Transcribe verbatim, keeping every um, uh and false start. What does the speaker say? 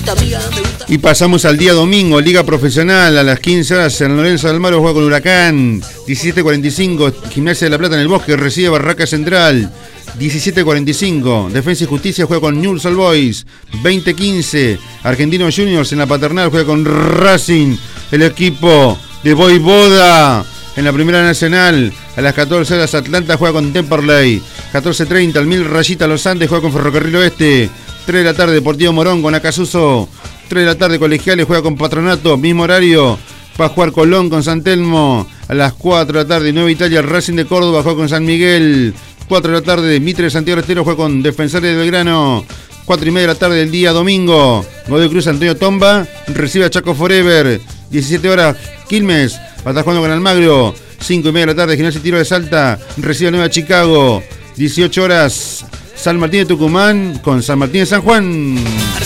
Y pasamos al día domingo, Liga Profesional, a las quince horas, San Lorenzo de Almagro juega con Huracán. diecisiete cuarenta y cinco, Gimnasia de la Plata en el Bosque recibe Barraca Central. diecisiete cuarenta y cinco, Defensa y Justicia juega con Newell's Old Boys. veinte quince, Argentinos Juniors en la Paternal juega con Racing, el equipo de Voivoda. En la Primera Nacional, a las catorce horas, Atlanta juega con Temperley. catorce treinta, el Mil Rayita Los Andes juega con Ferrocarril Oeste. tres de la tarde, Deportivo Morón con Acasuso. tres de la tarde, Colegiales juega con Patronato, mismo horario. Va a jugar Colón con San Telmo. A las cuatro de la tarde, Nueva Italia, Racing de Córdoba juega con San Miguel. cuatro de la tarde, Mitre de Santiago del Estero juega con Defensores de Belgrano. cuatro y media de la tarde del día domingo, Godoy Cruz Antonio Tomba recibe a Chaco Forever. diecisiete horas, Quilmes va a estar jugando con Almagro. cinco y media de la tarde, Gimnasia y Tiro de Salta recibe a Nueva Chicago. dieciocho horas, San Martín de Tucumán con San Martín de San Juan.